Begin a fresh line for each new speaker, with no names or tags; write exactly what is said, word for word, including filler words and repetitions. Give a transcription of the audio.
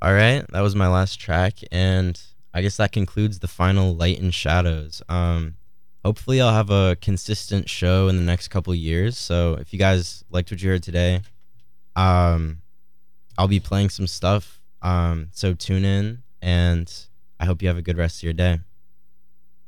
All right, that was my last track, and I guess that concludes the final Light and Shadows. Um, hopefully, I'll have a consistent show in the next couple years. So, if you guys liked what you heard today, um, I'll be playing some stuff. Um, so tune in, and I hope you have a good rest of your day.